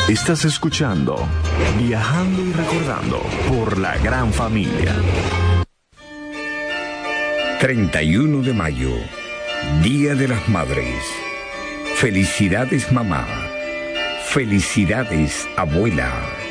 Estás escuchando Viajando y Recordando por la Gran Familia. 31 de mayo, Día de las Madres. Felicidades, mamá. Felicidades, abuela.